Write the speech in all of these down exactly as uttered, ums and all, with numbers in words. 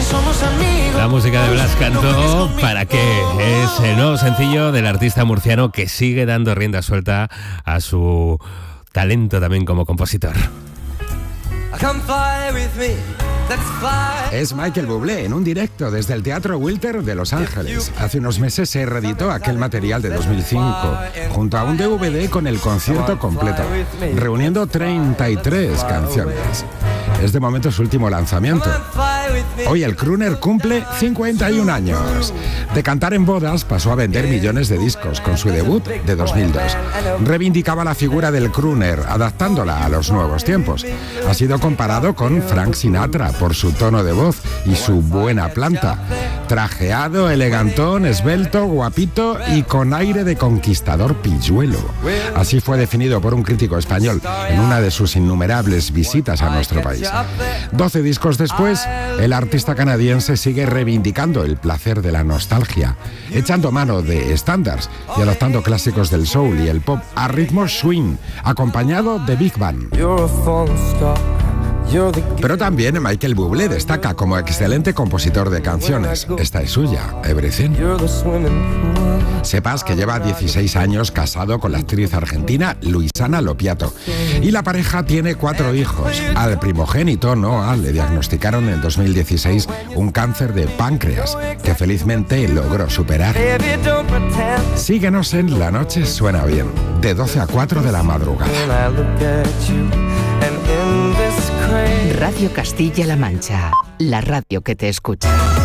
La música de Blas Cantó, ¿para qué? Es el nuevo sencillo del artista murciano que sigue dando rienda suelta a su talento también como compositor. Es Michael Bublé en un directo desde el Teatro Wilter de Los Ángeles. Hace unos meses se reeditó aquel material de dos mil cinco, junto a un D V D con el concierto completo, reuniendo treinta y tres canciones. Es de momento su último lanzamiento. Hoy el crooner cumple cincuenta y un años. De cantar en bodas pasó a vender millones de discos con su debut de dos mil dos. Reivindicaba la figura del crooner, adaptándola a los nuevos tiempos. Ha sido comparado con Frank Sinatra por su tono de voz y su buena planta. Trajeado, elegantón, esbelto, guapito y con aire de conquistador pilluelo. Así fue definido por un crítico español en una de sus innumerables visitas a nuestro país. Doce discos después, el artista canadiense sigue reivindicando el placer de la nostalgia, echando mano de estándares y adaptando clásicos del soul y el pop a ritmos swing, acompañado de Big Band. Pero también Michael Bublé destaca como excelente compositor de canciones. Esta es suya, Everything. Sepas que lleva dieciséis años casado con la actriz argentina Luisana Lopiato. Y la pareja tiene cuatro hijos. Al primogénito, Noah, le diagnosticaron en dos mil dieciséis un cáncer de páncreas, que felizmente logró superar. Síguenos en La Noche Suena Bien, de doce a cuatro de la madrugada. Radio Castilla-La Mancha, la radio que te escucha.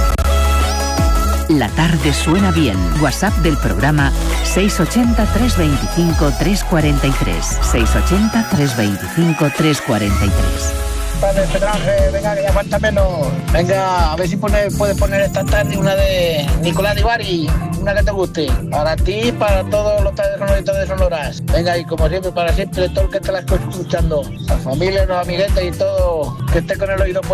La tarde suena bien. WhatsApp del programa seis ochenta, trescientos veinticinco, trescientos cuarenta y tres. seis ochenta, trescientos veinticinco, trescientos cuarenta y tres. Padre Pedraje, venga, que ya falta menos. Venga, a ver si pone, puedes poner esta tarde una de Nicolás Di Bari, una que te guste. Para ti y para todos los padres de Sonoras. Venga, y como siempre, para siempre, todo el que te la esté escuchando. La familia, los amiguetes y todo, que esté con el oído puesto.